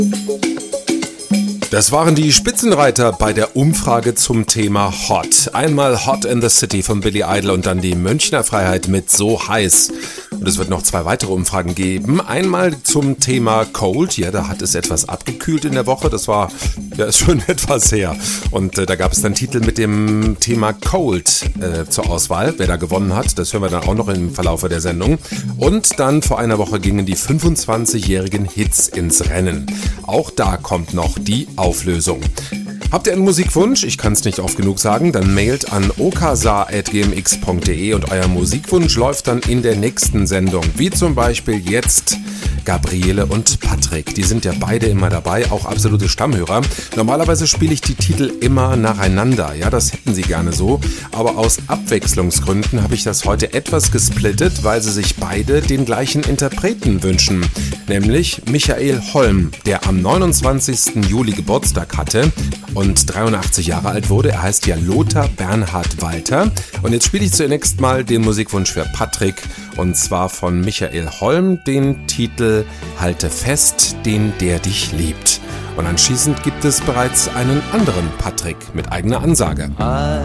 Das waren die Spitzenreiter bei der Umfrage zum Thema Hot. Einmal Hot in the City von Billy Idol und dann die Münchner Freiheit mit So heiß. Und es wird noch 2 weitere Umfragen geben. Einmal zum Thema Cold. Ja, da hat es etwas abgekühlt in der Woche. Das war ist schon etwas her. Und da gab es dann Titel mit dem Thema Cold zur Auswahl. Wer da gewonnen hat, das hören wir dann auch noch im Verlauf der Sendung. Und dann vor einer Woche gingen die 25-jährigen Hits ins Rennen. Auch da kommt noch die Auflösung. Habt ihr einen Musikwunsch? Ich kann es nicht oft genug sagen. Dann mailt an oksa@gmx.de und euer Musikwunsch läuft dann in der nächsten Sendung. Wie zum Beispiel jetzt Gabriele und Patrick. Die sind ja beide immer dabei, auch absolute Stammhörer. Normalerweise spiele ich die Titel immer nacheinander. Ja, das hätten sie gerne so. Aber aus Abwechslungsgründen habe ich das heute etwas gesplittet, weil sie sich beide den gleichen Interpreten wünschen. Nämlich Michael Holm, der am 29. Juli Geburtstag hatte und 83 Jahre alt wurde. Er heißt ja Lothar Bernhard Walter. Und jetzt spiele ich zunächst mal den Musikwunsch für Patrick. Und zwar von Michael Holm den Titel Halte fest, den der dich liebt. Und anschließend gibt es bereits einen anderen Patrick mit eigener Ansage.